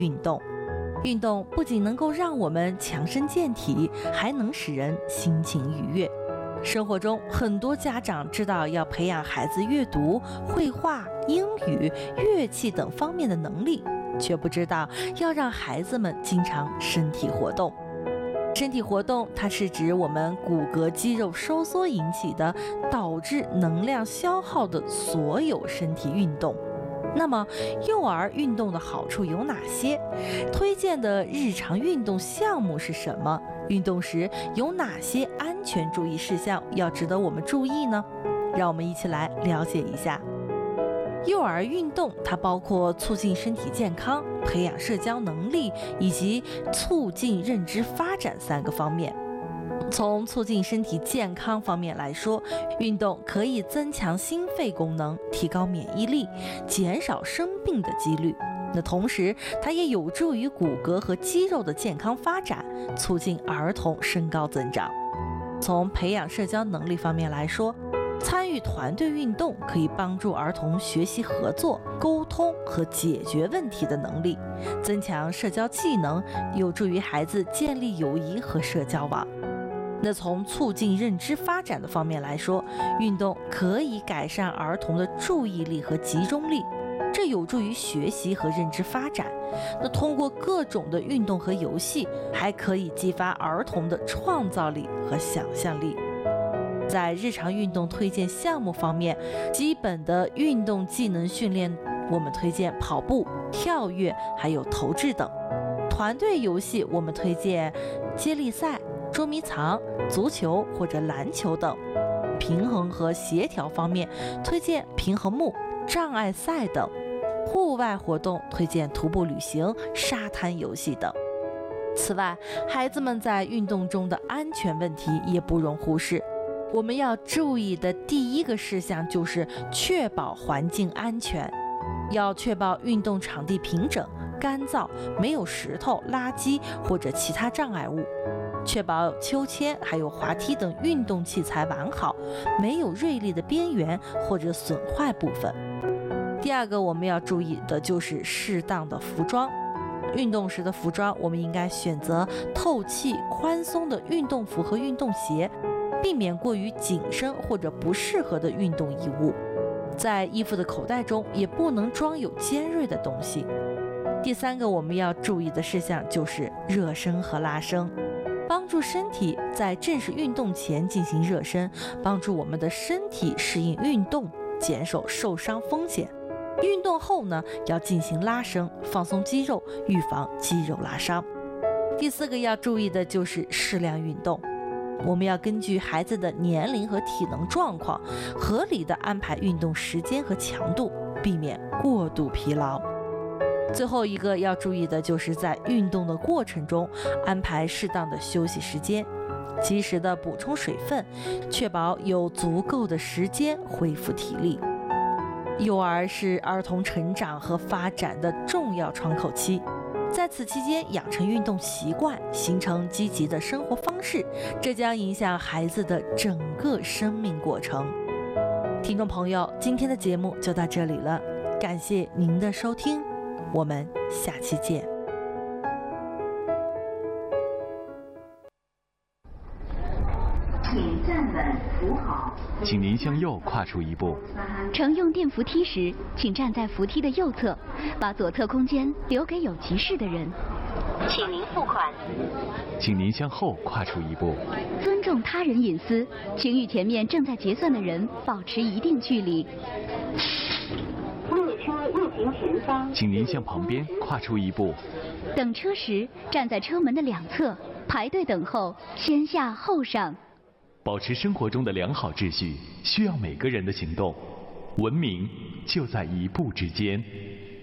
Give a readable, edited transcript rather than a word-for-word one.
运动。运动不仅能够让我们强身健体，还能使人心情愉悦。生活中，很多家长知道要培养孩子阅读、绘画、英语、乐器等方面的能力，却不知道要让孩子们经常身体活动。身体活动，它是指我们骨骼肌肉收缩引起的，导致能量消耗的所有身体运动。那么，幼儿运动的好处有哪些？推荐的日常运动项目是什么？运动时有哪些安全注意事项要值得我们注意呢？让我们一起来了解一下。幼儿运动它包括促进身体健康、培养社交能力以及促进认知发展3个方面。从促进身体健康方面来说，运动可以增强心肺功能，提高免疫力，减少生病的几率。那同时，它也有助于骨骼和肌肉的健康发展，促进儿童身高增长。从培养社交能力方面来说，参与团队运动可以帮助儿童学习合作、沟通和解决问题的能力，增强社交技能，有助于孩子建立友谊和社交网。那从促进认知发展的方面来说，运动可以改善儿童的注意力和集中力，这有助于学习和认知发展。那通过各种的运动和游戏，还可以激发儿童的创造力和想象力。在日常运动推荐项目方面，基本的运动技能训练，我们推荐跑步、跳跃，还有投掷等。团队游戏，我们推荐接力赛、捉迷藏、足球或者篮球等。平衡和协调方面，推荐平衡木、障碍赛等。户外活动推荐徒步旅行、沙滩游戏等。此外，孩子们在运动中的安全问题也不容忽视。我们要注意的第一个事项就是确保环境安全，要确保运动场地平整、干燥，没有石头、垃圾或者其他障碍物，确保秋千还有滑梯等运动器材完好，没有锐利的边缘或者损坏部分。第二个我们要注意的就是适当的服装。运动时的服装，我们应该选择透气、宽松的运动服和运动鞋，避免过于紧身或者不适合的运动衣物。在衣服的口袋中也不能装有尖锐的东西。第三个我们要注意的事项就是热身和拉伸，帮助身体在正式运动前进行热身，帮助我们的身体适应运动，减少受伤风险。运动后呢，要进行拉伸，放松肌肉，预防肌肉拉伤。第四个要注意的就是适量运动，我们要根据孩子的年龄和体能状况，合理的安排运动时间和强度，避免过度疲劳。最后一个要注意的就是在运动的过程中安排适当的休息时间，及时的补充水分，确保有足够的时间恢复体力。幼儿是儿童成长和发展的重要窗口期，在此期间养成运动习惯，形成积极的生活方式，这将影响孩子的整个生命过程。听众朋友，今天的节目就到这里了，感谢您的收听，我们下期见。 请站稳扶好， 请您向右跨出一步。 乘用电扶梯时，请站在扶梯的右侧，把左侧空间留给有急事的人。 请您付款。 请您向后跨出一步。 尊重他人隐私，请与前面正在结算的人保持一定距离。 列车运行前方， 请您向旁边跨出一步。 等车时，站在车门的两侧，排队等候，先下后上。 保持生活中的良好秩序，需要每个人的行动。文明就在一步之间。